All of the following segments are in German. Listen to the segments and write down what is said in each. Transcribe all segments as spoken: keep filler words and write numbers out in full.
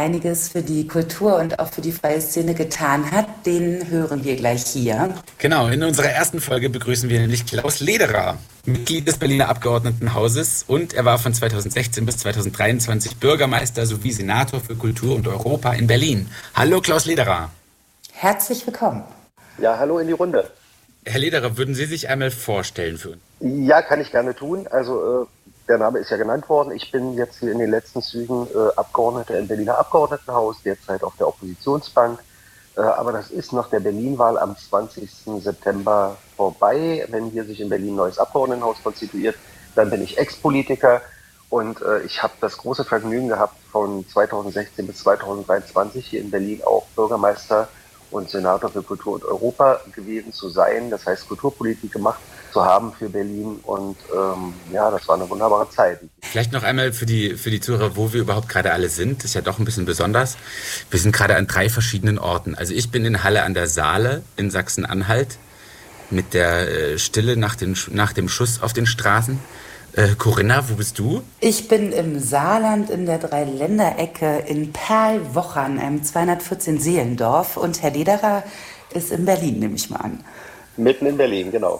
einiges für die Kultur und auch für die freie Szene getan hat, den hören wir gleich hier. Genau, in unserer ersten Folge begrüßen wir nämlich Klaus Lederer, Mitglied des Berliner Abgeordnetenhauses, und er war von zweitausendsechzehn bis zweitausenddreiundzwanzig Bürgermeister sowie Senator für Kultur und Europa in Berlin. Hallo Klaus Lederer. Herzlich willkommen. Ja, hallo in die Runde. Herr Lederer, würden Sie sich einmal vorstellen für uns? Ja, kann ich gerne tun. Also äh, der Name ist ja genannt worden. Ich bin jetzt hier in den letzten Zügen äh, Abgeordneter im Berliner Abgeordnetenhaus, derzeit auf der Oppositionsbank. Äh, aber das ist nach der Berlin-Wahl am zwanzigsten September vorbei. Wenn hier sich in Berlin ein neues Abgeordnetenhaus konstituiert, dann bin ich Ex-Politiker. Und äh, ich habe das große Vergnügen gehabt, von zweitausendsechzehn bis zweitausenddreiundzwanzig hier in Berlin auch Bürgermeister und Senator für Kultur und Europa gewesen zu sein. Das heißt, Kulturpolitik gemacht zu haben für Berlin. Und ähm, ja, das war eine wunderbare Zeit. Vielleicht noch einmal für die, für die Zuhörer, wo wir überhaupt gerade alle sind. Das ist ja doch ein bisschen besonders. Wir sind gerade an drei verschiedenen Orten. Also ich bin in Halle an der Saale in Sachsen-Anhalt mit der äh, Stille nach, den, nach dem Schuss auf den Straßen. Äh, Corinna, wo bist du? Ich bin im Saarland in der Dreiländerecke in Perlwochern, einem zweihundertvierzehn Seelendorf. Und Herr Lederer ist in Berlin, nehme ich mal an. Mitten in Berlin, genau.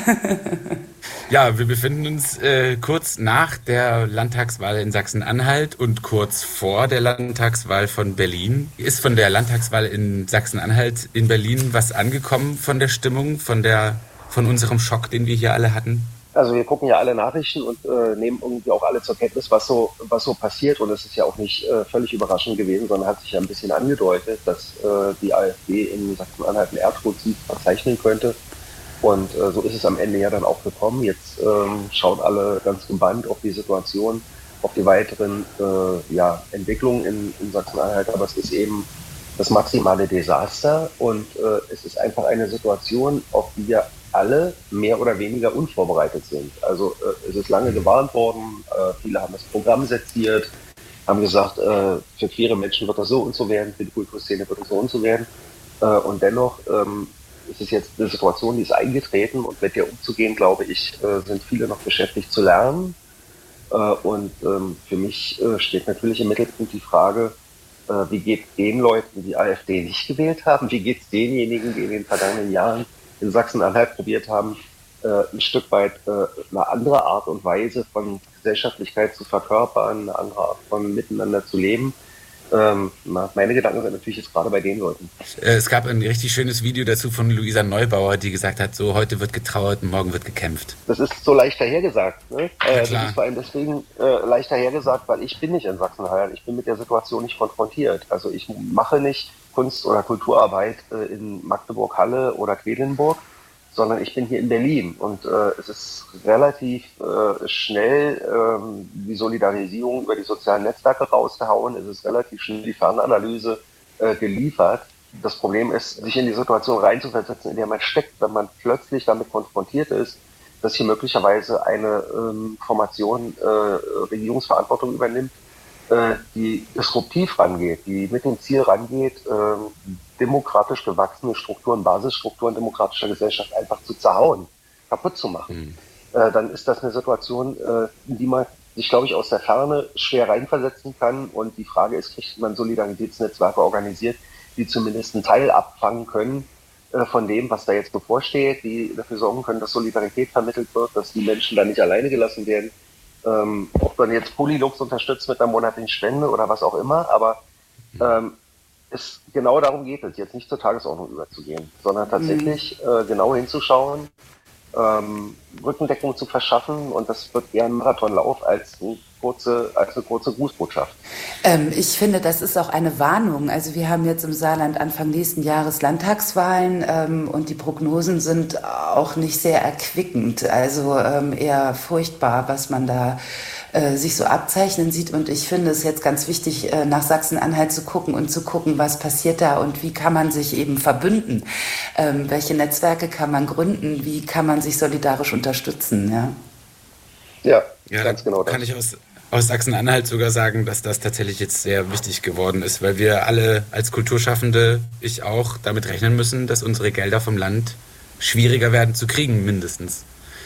Ja, wir befinden uns äh, kurz nach der Landtagswahl in Sachsen-Anhalt und kurz vor der Landtagswahl von Berlin. Ist von der Landtagswahl in Sachsen-Anhalt in Berlin was angekommen von der Stimmung, von der, von unserem Schock, den wir hier alle hatten? Also wir gucken ja alle Nachrichten und äh, nehmen irgendwie auch alle zur Kenntnis, was so was so passiert. Und es ist ja auch nicht äh, völlig überraschend gewesen, sondern hat sich ja ein bisschen angedeutet, dass äh, die AfD in Sachsen-Anhalt einen Erdrutschied verzeichnen könnte. Und äh, so ist es am Ende ja dann auch gekommen. Jetzt ähm, schauen alle ganz gebannt auf die Situation, auf die weiteren äh, ja, Entwicklungen in, in Sachsen-Anhalt. Aber es ist eben das maximale Desaster und äh, es ist einfach eine Situation, auf die wir alle mehr oder weniger unvorbereitet sind. Also äh, es ist lange gewarnt worden, äh, viele haben das Programm seziert, haben gesagt, äh, für queere Menschen wird das so und so werden, für die Kulturszene wird das so und so werden. Äh, und dennoch ähm, ist es jetzt eine Situation, die ist eingetreten und mit der umzugehen, glaube ich, äh, sind viele noch beschäftigt zu lernen. Äh, und ähm, für mich äh, steht natürlich im Mittelpunkt die Frage, äh, wie geht es den Leuten, die AfD nicht gewählt haben, wie geht es denjenigen, die in den vergangenen Jahren in Sachsen-Anhalt probiert haben, äh, ein Stück weit äh, eine andere Art und Weise von Gesellschaftlichkeit zu verkörpern, eine andere Art von Miteinander zu leben. Ähm, meine Gedanken sind natürlich jetzt gerade bei den Leuten. Es gab ein richtig schönes Video dazu von Luisa Neubauer, die gesagt hat, so heute wird getrauert und morgen wird gekämpft. Das ist so leicht dahergesagt. Ne? Ja, äh, klar. das ist vor allem deswegen äh, leicht dahergesagt, weil ich bin nicht in Sachsen-Anhalt. Ich bin mit der Situation nicht konfrontiert. Also ich mache nicht Kunst- oder Kulturarbeit äh, in Magdeburg-Halle oder Quedlinburg, sondern ich bin hier in Berlin. Und äh, es ist relativ äh, schnell ähm, die Solidarisierung über die sozialen Netzwerke rausgehauen. Es ist relativ schnell die Fernanalyse äh, geliefert. Das Problem ist, sich in die Situation reinzuversetzen, in der man steckt, wenn man plötzlich damit konfrontiert ist, dass hier möglicherweise eine ähm, Formation äh, Regierungsverantwortung übernimmt, die disruptiv rangeht, die mit dem Ziel rangeht, demokratisch gewachsene Strukturen, Basisstrukturen demokratischer Gesellschaft einfach zu zerhauen, kaputt zu machen. Mhm. Dann ist das eine Situation, in die man sich, glaube ich, aus der Ferne schwer reinversetzen kann. Und die Frage ist, kriegt man Solidaritätsnetzwerke organisiert, die zumindest einen Teil abfangen können von dem, was da jetzt bevorsteht, die dafür sorgen können, dass Solidarität vermittelt wird, dass die Menschen da nicht alleine gelassen werden. Ähm, ob man jetzt Polylux unterstützt mit einer monatlichen Spende oder was auch immer, aber ähm, es, genau darum geht es, jetzt nicht zur Tagesordnung überzugehen, sondern tatsächlich mhm. äh, genau hinzuschauen, ähm, Rückendeckung zu verschaffen, und das wird eher ein Marathonlauf als, ein kurze, als eine kurze Grußbotschaft. Ähm, ich finde, das ist auch eine Warnung. Also wir haben jetzt im Saarland Anfang nächsten Jahres Landtagswahlen ähm, und die Prognosen sind auch nicht sehr erquickend, also ähm, eher furchtbar, was man da äh, sich so abzeichnen sieht. Und ich finde es jetzt ganz wichtig, äh, nach Sachsen-Anhalt zu gucken und zu gucken, was passiert da und wie kann man sich eben verbünden. Ähm, welche Netzwerke kann man gründen, wie kann man sich solidarisch unterstützen. Ja, ja, ja ganz genau das. Kann ich aus, aus Sachsen-Anhalt sogar sagen, dass das tatsächlich jetzt sehr wichtig geworden ist, weil wir alle als Kulturschaffende, ich auch, damit rechnen müssen, dass unsere Gelder vom Land schwieriger werden zu kriegen, mindestens.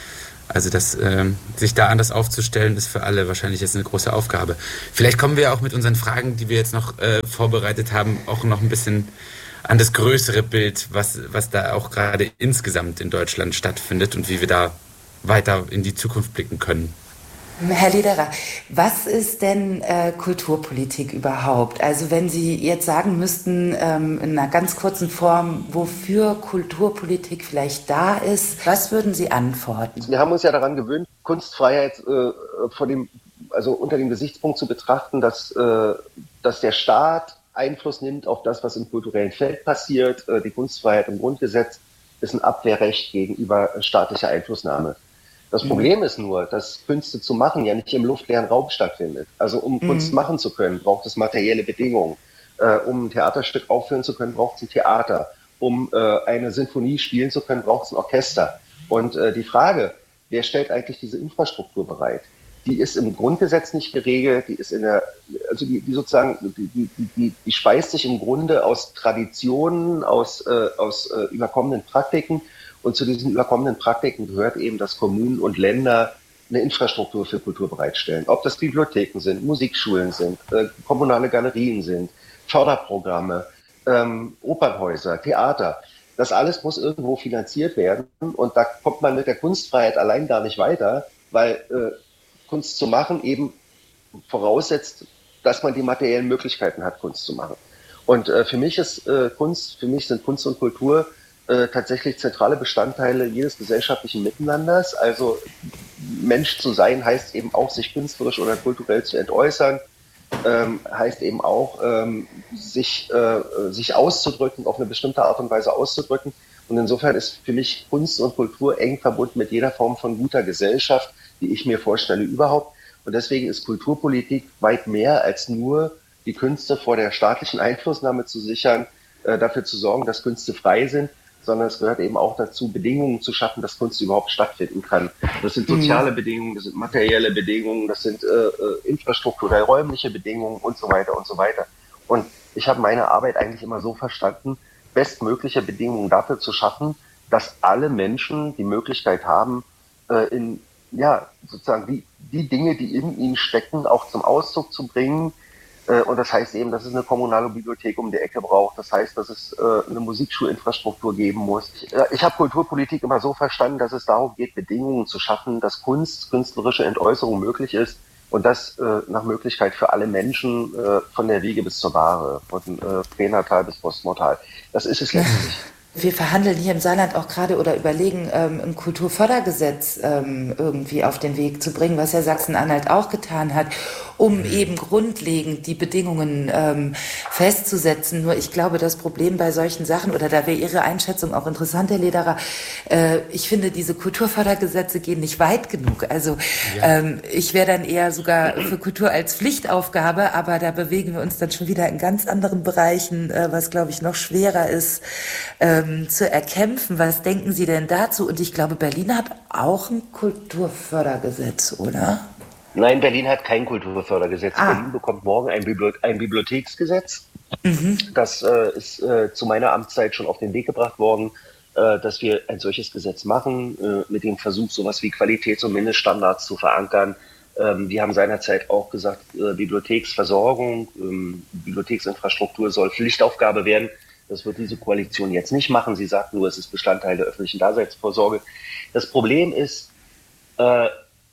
Also das, äh, sich da anders aufzustellen, ist für alle wahrscheinlich jetzt eine große Aufgabe. Vielleicht kommen wir auch mit unseren Fragen, die wir jetzt noch äh, vorbereitet haben, auch noch ein bisschen an das größere Bild, was, was da auch gerade insgesamt in Deutschland stattfindet und wie wir da weiter in die Zukunft blicken können. Herr Lederer, was ist denn äh, Kulturpolitik überhaupt? Also wenn Sie jetzt sagen müssten, ähm, in einer ganz kurzen Form, wofür Kulturpolitik vielleicht da ist, was würden Sie antworten? Wir haben uns ja daran gewöhnt, Kunstfreiheit äh, vor dem, also unter dem Gesichtspunkt zu betrachten, dass, äh, dass der Staat Einfluss nimmt auf das, was im kulturellen Feld passiert. Äh, die Kunstfreiheit im Grundgesetz ist ein Abwehrrecht gegenüber staatlicher Einflussnahme. Das Problem ist nur, dass Künste zu machen ja nicht im luftleeren Raum stattfindet. Also um mhm. Kunst machen zu können, braucht es materielle Bedingungen. Äh, um ein Theaterstück aufführen zu können, braucht es ein Theater. Um äh, eine Sinfonie spielen zu können, braucht es ein Orchester. Und äh, die Frage, wer stellt eigentlich diese Infrastruktur bereit? Die ist im Grundgesetz nicht geregelt, die ist in der, also die, die sozusagen, die, die, die, die speist sich im Grunde aus Traditionen, aus, äh, aus äh, überkommenen Praktiken. Und zu diesen überkommenen Praktiken gehört eben, dass Kommunen und Länder eine Infrastruktur für Kultur bereitstellen. Ob das Bibliotheken sind, Musikschulen sind, äh, kommunale Galerien sind, Förderprogramme, ähm, Opernhäuser, Theater. Das alles muss irgendwo finanziert werden. Und da kommt man mit der Kunstfreiheit allein gar nicht weiter, weil äh, Kunst zu machen eben voraussetzt, dass man die materiellen Möglichkeiten hat, Kunst zu machen. Und äh, für mich ist äh, Kunst, für mich sind Kunst und Kultur Äh, tatsächlich zentrale Bestandteile jedes gesellschaftlichen Miteinanders. Also Mensch zu sein heißt eben auch, sich künstlerisch oder kulturell zu entäußern, ähm, heißt eben auch, ähm, sich, äh, sich auszudrücken, auf eine bestimmte Art und Weise auszudrücken. Und insofern ist für mich Kunst und Kultur eng verbunden mit jeder Form von guter Gesellschaft, die ich mir vorstelle überhaupt. Und deswegen ist Kulturpolitik weit mehr als nur die Künste vor der staatlichen Einflussnahme zu sichern, äh, dafür zu sorgen, dass Künste frei sind, sondern es gehört eben auch dazu, Bedingungen zu schaffen, dass Kunst überhaupt stattfinden kann. Das sind soziale mhm. Bedingungen, das sind materielle Bedingungen, das sind äh, infrastrukturell räumliche Bedingungen und so weiter und so weiter. Und ich habe meine Arbeit eigentlich immer so verstanden, bestmögliche Bedingungen dafür zu schaffen, dass alle Menschen die Möglichkeit haben, äh, in ja sozusagen die, die Dinge, die in ihnen stecken, auch zum Ausdruck zu bringen. Und das heißt eben, dass es eine kommunale Bibliothek um die Ecke braucht. Das heißt, dass es äh, eine Musikschulinfrastruktur geben muss. Ich, äh, ich habe Kulturpolitik immer so verstanden, dass es darum geht, Bedingungen zu schaffen, dass Kunst, künstlerische Entäußerung möglich ist und das äh, nach Möglichkeit für alle Menschen äh, von der Wiege bis zur Bahre, von äh, pränatal bis postmortal. Das ist es letztlich. Wir verhandeln hier im Saarland auch gerade oder überlegen, ähm, ein Kulturfördergesetz ähm, irgendwie auf den Weg zu bringen, was ja Sachsen-Anhalt auch getan hat, um eben grundlegend die Bedingungen ähm, festzusetzen. Nur ich glaube, das Problem bei solchen Sachen, oder da wäre Ihre Einschätzung auch interessant, Herr Lederer, äh, ich finde, diese Kulturfördergesetze gehen nicht weit genug. Also ja. ähm, ich wäre dann eher sogar für Kultur als Pflichtaufgabe, aber da bewegen wir uns dann schon wieder in ganz anderen Bereichen, äh, was, glaube ich, noch schwerer ist, äh, zu erkämpfen. Was denken Sie denn dazu? Und ich glaube, Berlin hat auch ein Kulturfördergesetz, oder? Nein, Berlin hat kein Kulturfördergesetz. Ah. Berlin bekommt morgen ein, Bibliothe- ein Bibliotheksgesetz. Mhm. Das äh, ist äh, zu meiner Amtszeit schon auf den Weg gebracht worden, äh, dass wir ein solches Gesetz machen, äh, mit dem Versuch, sowas wie Qualitäts- und Mindeststandards zu verankern. Ähm, wir haben seinerzeit auch gesagt, äh, Bibliotheksversorgung, ähm, Bibliotheksinfrastruktur soll Pflichtaufgabe werden. Das wird diese Koalition jetzt nicht machen. Sie sagt nur, es ist Bestandteil der öffentlichen Daseinsvorsorge. Das Problem ist, äh,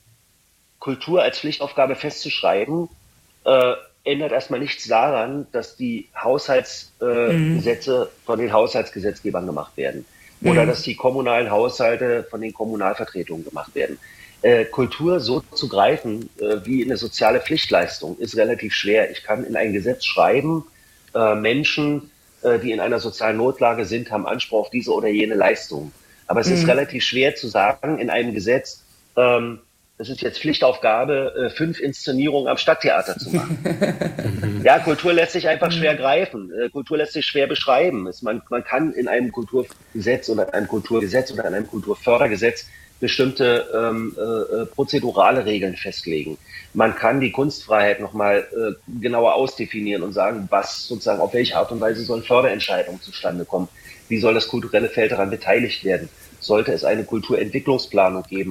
Kultur als Pflichtaufgabe festzuschreiben, äh, ändert erstmal nichts daran, dass die Haushaltsgesetze äh, mhm. von den Haushaltsgesetzgebern gemacht werden. Oder mhm. dass die kommunalen Haushalte von den Kommunalvertretungen gemacht werden. Äh, Kultur so zu greifen äh, wie eine soziale Pflichtleistung ist relativ schwer. Ich kann in ein Gesetz schreiben, äh, Menschen, die in einer sozialen Notlage sind, haben Anspruch auf diese oder jene Leistung. Aber es mhm. ist relativ schwer zu sagen in einem Gesetz, ähm, es ist jetzt Pflichtaufgabe, äh, fünf Inszenierungen am Stadttheater zu machen. Ja, Kultur lässt sich einfach schwer greifen. Äh, Kultur lässt sich schwer beschreiben. Es, man, man kann in einem Kulturgesetz oder einem Kulturgesetz oder in einem Kulturfördergesetz bestimmte ähm, äh, prozedurale Regeln festlegen. Man kann die Kunstfreiheit nochmal äh, genauer ausdefinieren und sagen, was sozusagen, auf welche Art und Weise sollen Förderentscheidungen zustande kommen? Wie soll das kulturelle Feld daran beteiligt werden? Sollte es eine Kulturentwicklungsplanung geben?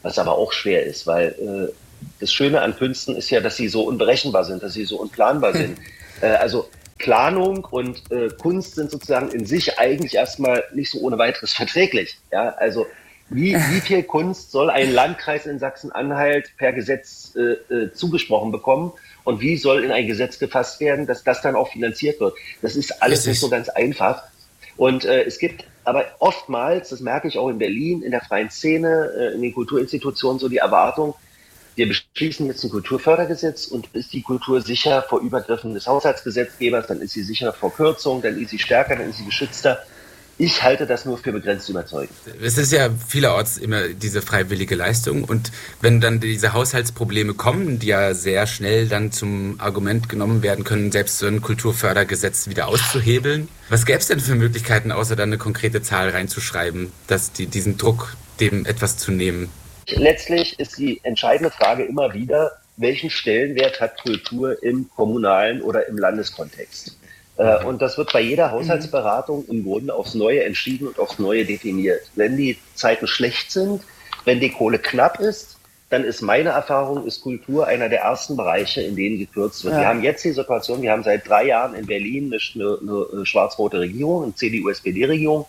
was aber auch schwer ist, weil äh, das Schöne an Künsten ist ja, dass sie so unberechenbar sind, dass sie so unplanbar hm. sind. Äh, also Planung und äh, Kunst sind sozusagen in sich eigentlich erstmal nicht so ohne weiteres verträglich. Ja, also wie, wie viel Kunst soll ein Landkreis in Sachsen-Anhalt per Gesetz äh, äh, zugesprochen bekommen und wie soll in ein Gesetz gefasst werden, dass das dann auch finanziert wird? Das ist alles Richtig. Nicht so ganz einfach. Und äh, es gibt aber oftmals, das merke ich auch in Berlin, in der freien Szene, äh, in den Kulturinstitutionen so die Erwartung, wir beschließen jetzt ein Kulturfördergesetz und ist die Kultur sicher vor Übergriffen des Haushaltsgesetzgebers, dann ist sie sicher vor Kürzung, dann ist sie stärker, dann ist sie geschützter. Ich halte das nur für begrenzt überzeugend. Es ist ja vielerorts immer diese freiwillige Leistung und wenn dann diese Haushaltsprobleme kommen, die ja sehr schnell dann zum Argument genommen werden können, selbst so ein Kulturfördergesetz wieder auszuhebeln. Was gäbe es denn für Möglichkeiten, außer dann eine konkrete Zahl reinzuschreiben, dass die, diesen Druck, dem etwas zu nehmen? Letztlich ist die entscheidende Frage immer wieder, welchen Stellenwert hat Kultur im kommunalen oder im Landeskontext? Und das wird bei jeder Haushaltsberatung im Grunde aufs Neue entschieden und aufs Neue definiert. Wenn die Zeiten schlecht sind, wenn die Kohle knapp ist, dann ist meine Erfahrung, ist Kultur einer der ersten Bereiche, in denen gekürzt wird. Ja. Wir haben jetzt die Situation, wir haben seit drei Jahren in Berlin eine, eine schwarz-rote Regierung, eine C D U S P D-Regierung.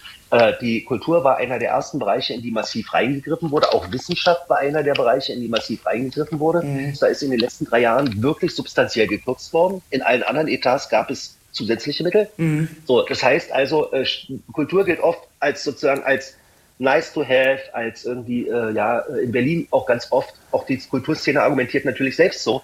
Die Kultur war einer der ersten Bereiche, in die massiv reingegriffen wurde. Auch Wissenschaft war einer der Bereiche, in die massiv reingegriffen wurde. Mhm. Da ist in den letzten drei Jahren wirklich substanziell gekürzt worden. In allen anderen Etats gab es zusätzliche Mittel. Mhm. So, das heißt also, äh, Kultur gilt oft als sozusagen als nice to have, als irgendwie, äh, ja, in Berlin auch ganz oft, auch die Kulturszene argumentiert natürlich selbst so,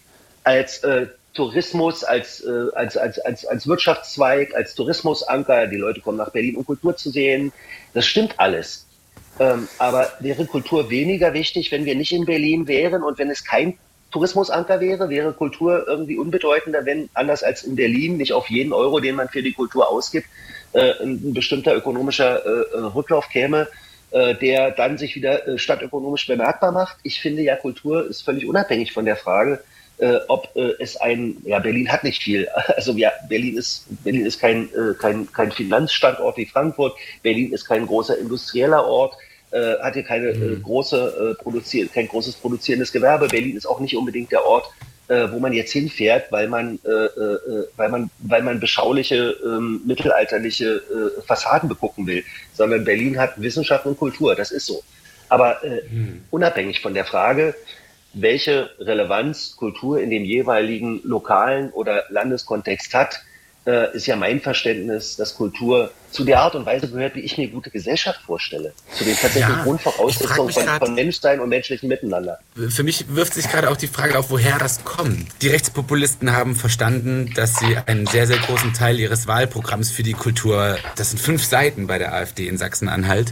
als äh, Tourismus, als, äh, als, als, als, als Wirtschaftszweig, als Tourismusanker. Die Leute kommen nach Berlin, um Kultur zu sehen. Das stimmt alles. Ähm, aber wäre Kultur weniger wichtig, wenn wir nicht in Berlin wären und wenn es kein Tourismusanker wäre, wäre Kultur irgendwie unbedeutender, wenn anders als in Berlin nicht auf jeden Euro, den man für die Kultur ausgibt, äh, ein bestimmter ökonomischer äh, Rücklauf käme, äh, der dann sich wieder äh, stadtökonomisch bemerkbar macht. Ich finde ja, Kultur ist völlig unabhängig von der Frage, äh, ob äh, es ein, ja, Berlin hat nicht viel. Also ja, Berlin ist, Berlin ist kein, äh, kein, kein Finanzstandort wie Frankfurt. Berlin ist kein großer industrieller Ort. Äh, hat hier keine äh, große, äh, produzier- kein großes produzierendes Gewerbe. Berlin ist auch nicht unbedingt der Ort, äh, wo man jetzt hinfährt, weil man, äh, äh, weil man, weil man beschauliche, ähm, mittelalterliche äh, Fassaden begucken will, sondern Berlin hat Wissenschaft und Kultur, das ist so. Aber äh, hm. unabhängig von der Frage, welche Relevanz Kultur in dem jeweiligen lokalen oder Landeskontext hat, äh, ist ja mein Verständnis, dass Kultur zu der Art und Weise gehört, wie ich mir gute Gesellschaft vorstelle. Zu den tatsächlichen ja, Grundvoraussetzungen von, von Menschsein und menschlichem Miteinander. Für mich wirft sich gerade auch die Frage auf, woher das kommt. Die Rechtspopulisten haben verstanden, dass sie einen sehr, sehr großen Teil ihres Wahlprogramms für die Kultur, das sind fünf Seiten bei der AfD in Sachsen-Anhalt,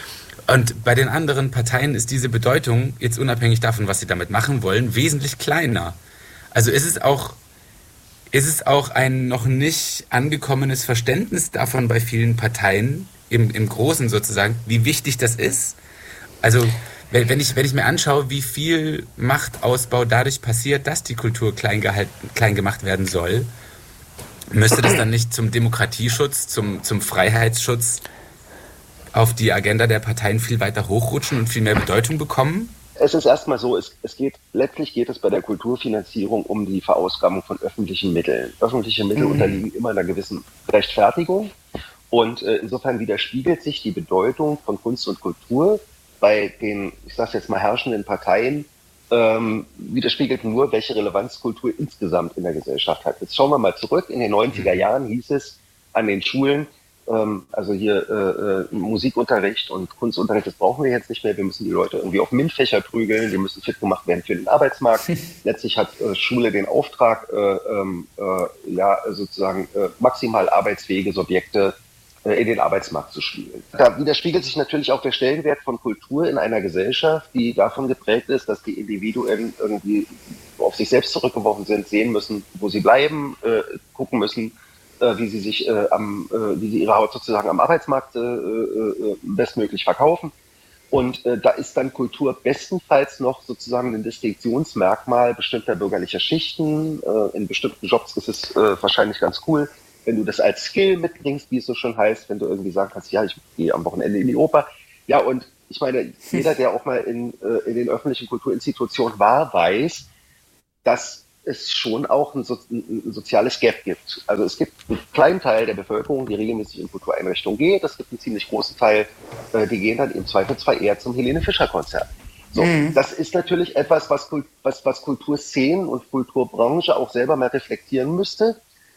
und bei den anderen Parteien ist diese Bedeutung, jetzt unabhängig davon, was sie damit machen wollen, wesentlich kleiner. Also ist es auch Ist es auch ein noch nicht angekommenes Verständnis davon bei vielen Parteien, im, im Großen sozusagen, wie wichtig das ist? Also wenn, wenn, ich, wenn ich mir anschaue, wie viel Machtausbau dadurch passiert, dass die Kultur klein, gehalten, klein gemacht werden soll, müsste das dann nicht zum Demokratieschutz, zum, zum Freiheitsschutz auf die Agenda der Parteien viel weiter hochrutschen und viel mehr Bedeutung bekommen? Es ist erstmal so, es, es geht, letztlich geht es bei der Kulturfinanzierung um die Verausgabung von öffentlichen Mitteln. Öffentliche Mittel mhm. unterliegen immer einer gewissen Rechtfertigung und äh, insofern widerspiegelt sich die Bedeutung von Kunst und Kultur bei den, ich sage jetzt mal, herrschenden Parteien, ähm, widerspiegelt nur, welche Relevanz Kultur insgesamt in der Gesellschaft hat. Jetzt schauen wir mal zurück. In den neunziger Jahren hieß es an den Schulen, also hier äh, Musikunterricht und Kunstunterricht, das brauchen wir jetzt nicht mehr. Wir müssen die Leute irgendwie auf MINT-Fächer prügeln, die müssen fit gemacht werden für den Arbeitsmarkt. Letztlich hat äh, Schule den Auftrag, äh, äh, ja sozusagen äh, maximal arbeitsfähige Subjekte äh, in den Arbeitsmarkt zu spiegeln. Da widerspiegelt sich natürlich auch der Stellenwert von Kultur in einer Gesellschaft, die davon geprägt ist, dass die Individuen irgendwie auf sich selbst zurückgeworfen sind, sehen müssen, wo sie bleiben, äh, gucken müssen, wie sie sich äh, am, äh, wie sie ihre Haut sozusagen am Arbeitsmarkt äh, äh, bestmöglich verkaufen. Und äh, da ist dann Kultur bestenfalls noch sozusagen ein Distinktionsmerkmal bestimmter bürgerlicher Schichten. Äh, in bestimmten Jobs ist es äh, wahrscheinlich ganz cool, wenn du das als Skill mitbringst, wie es so schon heißt, wenn du irgendwie sagen kannst, ja, ich gehe am Wochenende in die Oper. Ja, und ich meine, jeder, der auch mal in, äh, in den öffentlichen Kulturinstitutionen war, weiß, dass es schon auch ein, so, ein soziales Gap gibt. Also es gibt einen kleinen Teil der Bevölkerung, die regelmäßig in Kultureinrichtungen geht. Es gibt einen ziemlich großen Teil, äh, die gehen dann im Zweifelsfall eher zum Helene Fischer Konzert. So, mhm. Das ist natürlich etwas, was, was, was Kulturszenen und Kulturbranche auch selber mal reflektieren müsste.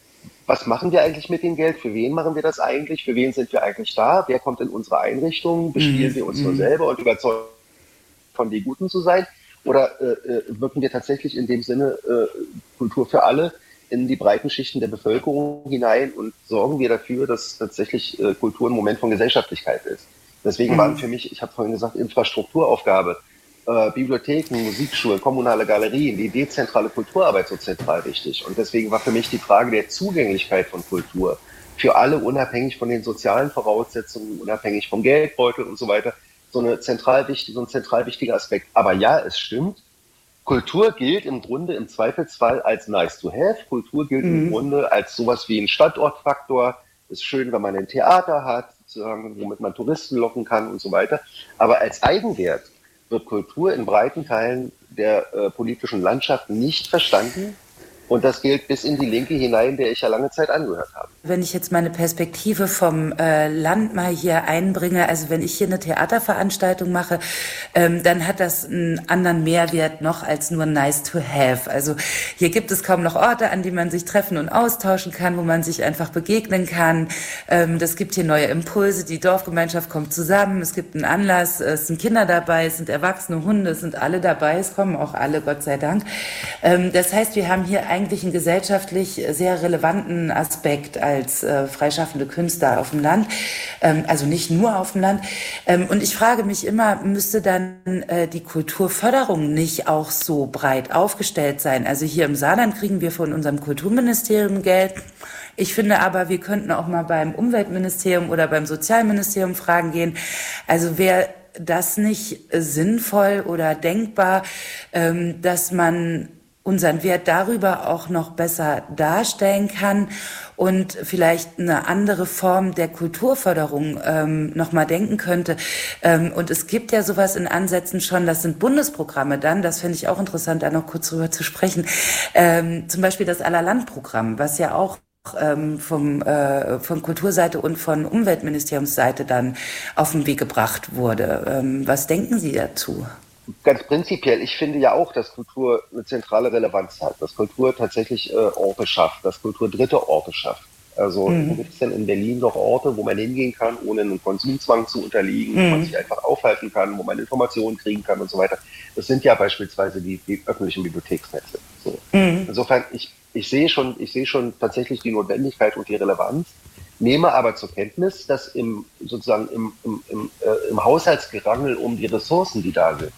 Was machen wir eigentlich mit dem Geld? Für wen machen wir das eigentlich? Für wen sind wir eigentlich da? Wer kommt in unsere Einrichtungen? Bespielen mhm. wir uns nur selber und überzeugen von die Guten zu sein? Oder äh, wirken wir tatsächlich in dem Sinne äh, Kultur für alle in die breiten Schichten der Bevölkerung hinein und sorgen wir dafür, dass tatsächlich äh, Kultur ein Moment von Gesellschaftlichkeit ist? Deswegen mhm. waren für mich, ich habe vorhin gesagt, Infrastrukturaufgabe, äh, Bibliotheken, Musikschulen, kommunale Galerien, die dezentrale Kulturarbeit so zentral wichtig. Und deswegen war für mich die Frage der Zugänglichkeit von Kultur für alle, unabhängig von den sozialen Voraussetzungen, unabhängig vom Geldbeutel und so weiter, so, eine zentral wichtige, so ein zentral wichtiger Aspekt. Aber ja, es stimmt, Kultur gilt im Grunde im Zweifelsfall als nice to have. Kultur gilt mhm. im Grunde als sowas wie ein Standortfaktor. Ist schön, wenn man ein Theater hat, sozusagen, womit man Touristen locken kann und so weiter. Aber als Eigenwert wird Kultur in breiten Teilen der äh, politischen Landschaft nicht verstanden. Und das gilt bis in die Linke hinein, der ich ja lange Zeit angehört habe. Wenn ich jetzt meine Perspektive vom äh, Land mal hier einbringe, also wenn ich hier eine Theaterveranstaltung mache, ähm, dann hat das einen anderen Mehrwert noch als nur nice to have. Also hier gibt es kaum noch Orte, an denen man sich treffen und austauschen kann, wo man sich einfach begegnen kann. Ähm, das gibt hier neue Impulse, die Dorfgemeinschaft kommt zusammen, es gibt einen Anlass, es sind Kinder dabei, es sind erwachsene Hunde, es sind alle dabei, es kommen auch alle, Gott sei Dank. Ähm, das heißt, wir haben hier eigentlich einen gesellschaftlich sehr relevanten Aspekt als äh, freischaffende Künstler auf dem Land, ähm, also nicht nur auf dem Land. Ähm, und ich frage mich immer, müsste dann äh, die Kulturförderung nicht auch so breit aufgestellt sein? Also hier im Saarland kriegen wir von unserem Kulturministerium Geld. Ich finde aber, wir könnten auch mal beim Umweltministerium oder beim Sozialministerium fragen gehen. Also wäre das nicht sinnvoll oder denkbar, ähm, dass man unseren Wert darüber auch noch besser darstellen kann und vielleicht eine andere Form der Kulturförderung ähm, nochmal denken könnte. Ähm, und es gibt ja sowas in Ansätzen schon, das sind Bundesprogramme dann, das finde ich auch interessant, da noch kurz drüber zu sprechen. Ähm, zum Beispiel das Allerland-Programm, was ja auch ähm, vom, äh, von Kulturseite und von Umweltministeriumsseite dann auf den Weg gebracht wurde. Ähm, was denken Sie dazu? Ganz prinzipiell, ich finde ja auch, dass Kultur eine zentrale Relevanz hat, dass Kultur tatsächlich äh, Orte schafft, dass Kultur dritte Orte schafft. Also mhm. wo gibt es denn in Berlin noch Orte, wo man hingehen kann, ohne einen Konsumzwang zu unterliegen, mhm. wo man sich einfach aufhalten kann, wo man Informationen kriegen kann und so weiter. Das sind ja beispielsweise die, die öffentlichen Bibliotheksnetze. So. Mhm. Insofern, ich, ich sehe schon, ich sehe schon tatsächlich die Notwendigkeit und die Relevanz, nehme aber zur Kenntnis, dass im sozusagen im, im, im, äh, im Haushaltsgerangel um die Ressourcen, die da sind,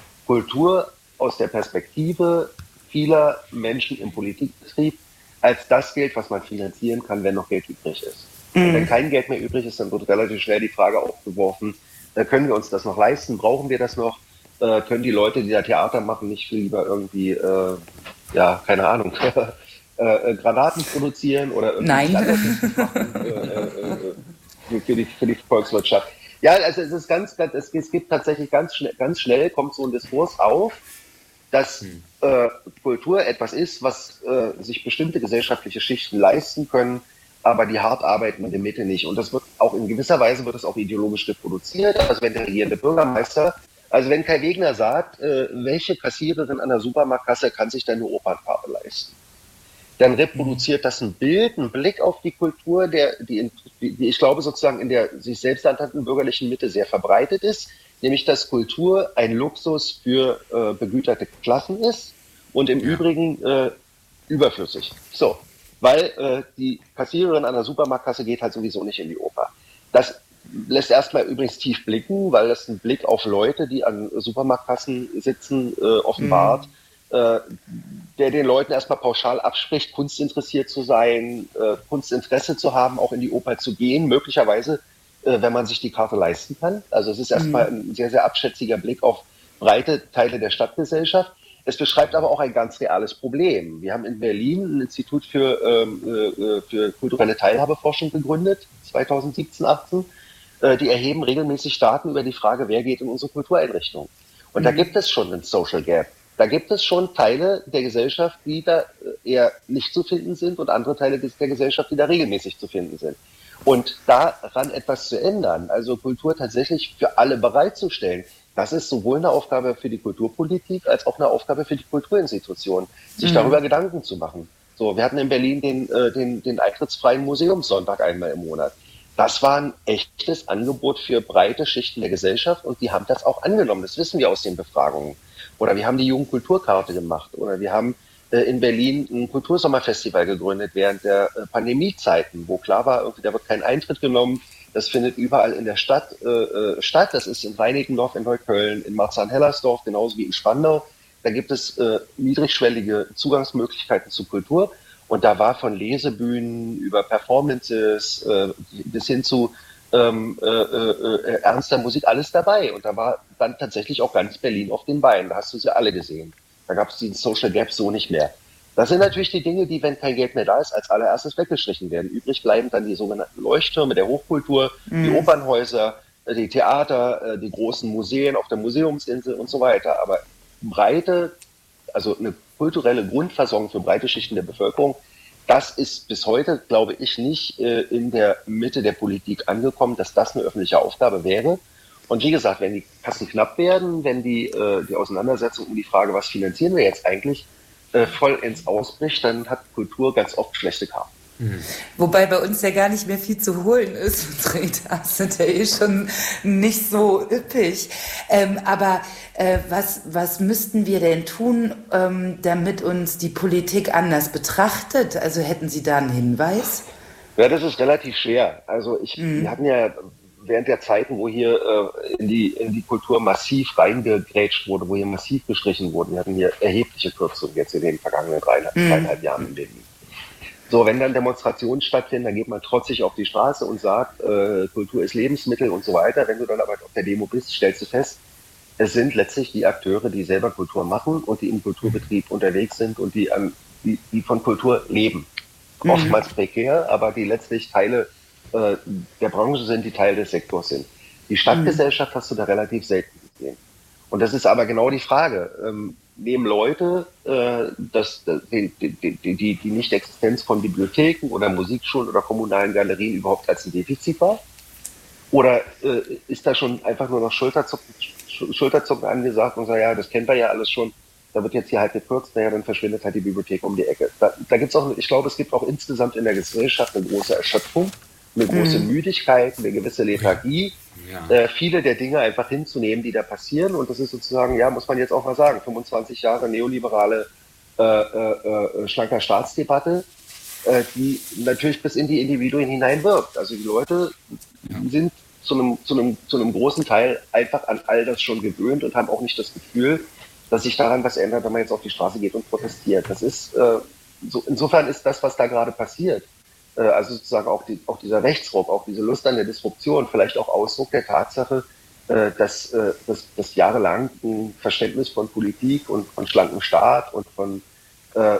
Kultur aus der Perspektive vieler Menschen im Politikbetrieb als das gilt, was man finanzieren kann, wenn noch Geld übrig ist. Mhm. Und wenn kein Geld mehr übrig ist, dann wird relativ schnell die Frage aufgeworfen, äh, können wir uns das noch leisten, brauchen wir das noch, äh, können die Leute, die da Theater machen, nicht viel lieber irgendwie, äh, ja, keine Ahnung, äh, Granaten produzieren oder irgendwie anderes machen äh, äh, für, die, für die Volkswirtschaft. Ja, also es ist ganz, ganz es, es gibt tatsächlich ganz schnell, ganz schnell kommt so ein Diskurs auf, dass hm. äh, Kultur etwas ist, was äh, sich bestimmte gesellschaftliche Schichten leisten können, aber die hart arbeiten in der Mitte nicht. Und das wird auch in gewisser Weise wird es auch ideologisch reproduziert. Also wenn der regierende Bürgermeister, also wenn Kai Wegner sagt, äh, welche Kassiererin an der Supermarktkasse kann sich denn eine Opernfarbe leisten, dann reproduziert das ein Bild, ein Blick auf die Kultur, der, die, die ich glaube sozusagen in der sich selbst ernannten bürgerlichen Mitte sehr verbreitet ist, nämlich dass Kultur ein Luxus für äh, begüterte Klassen ist und im ja. Übrigen äh, überflüssig. So, weil äh, die Kassiererin an der Supermarktkasse geht halt sowieso nicht in die Oper. Das lässt erstmal übrigens tief blicken, weil das ein Blick auf Leute, die an Supermarktkassen sitzen, äh, offenbart, mhm. der den Leuten erstmal pauschal abspricht, kunstinteressiert zu sein, äh, Kunstinteresse zu haben, auch in die Oper zu gehen, möglicherweise, äh, wenn man sich die Karte leisten kann. Also es ist erstmal mhm. ein sehr, sehr abschätziger Blick auf breite Teile der Stadtgesellschaft. Es beschreibt aber auch ein ganz reales Problem. Wir haben in Berlin ein Institut für, ähm, äh, für kulturelle Teilhabeforschung gegründet, zweitausendsiebzehn, achtzehn, äh, die erheben regelmäßig Daten über die Frage, wer geht in unsere Kultureinrichtungen. Und mhm. da gibt es schon einen Social Gap. Da gibt es schon Teile der Gesellschaft, die da eher nicht zu finden sind und andere Teile der Gesellschaft, die da regelmäßig zu finden sind. Und daran etwas zu ändern, also Kultur tatsächlich für alle bereitzustellen, das ist sowohl eine Aufgabe für die Kulturpolitik als auch eine Aufgabe für die Kulturinstitutionen, sich mhm. darüber Gedanken zu machen. So, wir hatten in Berlin den, äh, den, den eintrittsfreien Museumssonntag einmal im Monat. Das war ein echtes Angebot für breite Schichten der Gesellschaft und die haben das auch angenommen. Das wissen wir aus den Befragungen. Oder wir haben die Jugendkulturkarte gemacht. Oder wir haben äh, in Berlin ein Kultursommerfestival gegründet während der äh, Pandemiezeiten, wo klar war, irgendwie, da wird kein Eintritt genommen. Das findet überall in der Stadt äh, statt. Das ist in Reinickendorf, in Neukölln, in Marzahn-Hellersdorf, genauso wie in Spandau. Da gibt es äh, niedrigschwellige Zugangsmöglichkeiten zu Kultur. Und da war von Lesebühnen über Performances äh, bis hin zu ähm, äh, äh, ernster Musik alles dabei. Und da war dann tatsächlich auch ganz Berlin auf den Beinen. Da hast du sie alle gesehen. Da gab es den Social Gap so nicht mehr. Das sind natürlich die Dinge, die, wenn kein Geld mehr da ist, als allererstes weggestrichen werden. Übrig bleiben dann die sogenannten Leuchttürme der Hochkultur, mhm. die Opernhäuser, die Theater, die großen Museen auf der Museumsinsel und so weiter. Aber breite, also eine kulturelle Grundversorgung für breite Schichten der Bevölkerung, das ist bis heute, glaube ich, nicht äh, in der Mitte der Politik angekommen, dass das eine öffentliche Aufgabe wäre. Und wie gesagt, wenn die Kassen knapp werden, wenn die, äh, die Auseinandersetzung um die Frage, was finanzieren wir jetzt eigentlich, äh, vollends ausbricht, dann hat Kultur ganz oft schlechte Karten. Mhm. Wobei bei uns ja gar nicht mehr viel zu holen ist. Unsere Etats sind ja eh schon nicht so üppig. Ähm, aber äh, was, was müssten wir denn tun, ähm, damit uns die Politik anders betrachtet? Also hätten Sie da einen Hinweis? Ja, das ist relativ schwer. Also ich, mhm. wir hatten ja während der Zeiten, wo hier äh, in, die, in die Kultur massiv reingegrätscht wurde, wo hier massiv gestrichen wurde, wir hatten hier erhebliche Kürzungen jetzt in den vergangenen dreieinhalb, mhm. dreieinhalb Jahren in Berlin. So, wenn dann Demonstrationen stattfinden, dann geht man trotzig auf die Straße und sagt, äh, Kultur ist Lebensmittel und so weiter. Wenn du dann aber auf der Demo bist, stellst du fest, es sind letztlich die Akteure, die selber Kultur machen und die im Kulturbetrieb unterwegs sind und die, an, die, die von Kultur leben. Mhm. Oftmals prekär, aber die letztlich Teile äh, der Branche sind, die Teil des Sektors sind. Die Stadtgesellschaft mhm. hast du da relativ selten gesehen. Und das ist aber genau die Frage. Ähm, nehmen Leute äh, das, das, die, die, die, die, die Nicht-Existenz von Bibliotheken oder Musikschulen oder kommunalen Galerien überhaupt als ein Defizit wahr? Oder äh, ist da schon einfach nur noch Schulterzucken, Schulterzucken angesagt und sagt, ja, das kennt ihr ja alles schon, da wird jetzt hier halt gekürzt, naja, dann verschwindet halt die Bibliothek um die Ecke. Da, da gibt's auch, ich glaube, es gibt auch insgesamt in der Gesellschaft eine große Erschöpfung, eine große mhm. Müdigkeit, eine gewisse Lethargie, ja. äh, viele der Dinge einfach hinzunehmen, die da passieren. Und das ist sozusagen, ja, muss man jetzt auch mal sagen, fünfundzwanzig Jahre neoliberale äh, äh, schlanker Staatsdebatte, äh, die natürlich bis in die Individuen hineinwirkt. Also die Leute ja. sind zu einem, zu einem, zu einem großen Teil einfach an all das schon gewöhnt und haben auch nicht das Gefühl, dass sich daran was ändert, wenn man jetzt auf die Straße geht und protestiert. Das ist, äh, so, insofern ist das, was da gerade passiert, also sozusagen auch, die, auch dieser Rechtsruck, auch diese Lust an der Disruption, vielleicht auch Ausdruck der Tatsache, dass, dass, dass jahrelang ein Verständnis von Politik und von schlankem Staat und von äh,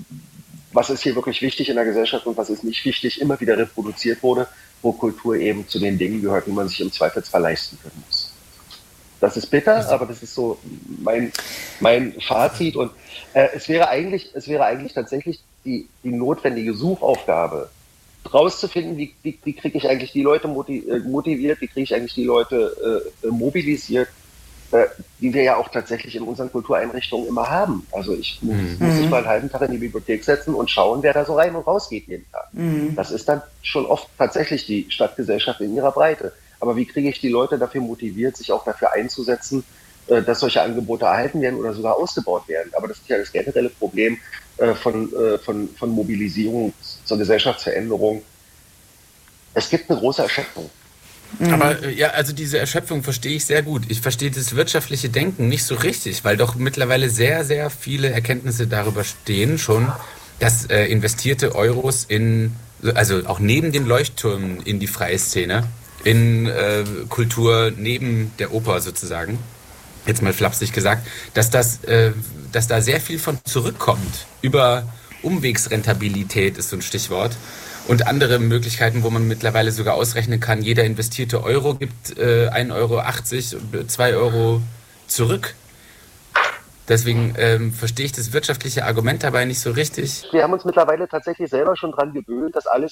was ist hier wirklich wichtig in der Gesellschaft und was ist nicht wichtig, immer wieder reproduziert wurde, wo Kultur eben zu den Dingen gehört, die man sich im Zweifelsfall leisten können muss. Das ist bitter, aber das ist so mein, mein Fazit. Und äh, es wäre eigentlich, es wäre eigentlich tatsächlich die, die notwendige Suchaufgabe, rauszufinden, wie, wie, wie kriege ich eigentlich die Leute motiviert, wie kriege ich eigentlich die Leute äh, mobilisiert, äh, die wir ja auch tatsächlich in unseren Kultureinrichtungen immer haben. Also ich muss, mhm. muss mich mal einen halben Tag in die Bibliothek setzen und schauen, wer da so rein und raus geht jeden Tag. Mhm. Das ist dann schon oft tatsächlich die Stadtgesellschaft in ihrer Breite. Aber wie kriege ich die Leute dafür motiviert, sich auch dafür einzusetzen, äh, dass solche Angebote erhalten werden oder sogar ausgebaut werden? Aber das ist ja das generelle Problem äh, von, äh, von, von Mobilisierung zur Gesellschaftsveränderung. Es gibt eine große Erschöpfung. Aber äh, ja, also diese Erschöpfung verstehe ich sehr gut. Ich verstehe das wirtschaftliche Denken nicht so richtig, weil doch mittlerweile sehr, sehr viele Erkenntnisse darüber stehen schon, dass äh, investierte Euros in, also auch neben den Leuchttürmen in die freie Szene, in äh, Kultur neben der Oper sozusagen, jetzt mal flapsig gesagt, dass das, äh, dass da sehr viel von zurückkommt. Über Umwegsrentabilität ist so ein Stichwort. und andere Möglichkeiten, wo man mittlerweile sogar ausrechnen kann, jeder investierte Euro gibt äh, ein Euro achtzig, zwei Euro zurück. Deswegen ähm, verstehe ich das wirtschaftliche Argument dabei nicht so richtig. Wir haben uns mittlerweile tatsächlich selber schon dran gewöhnt, dass alles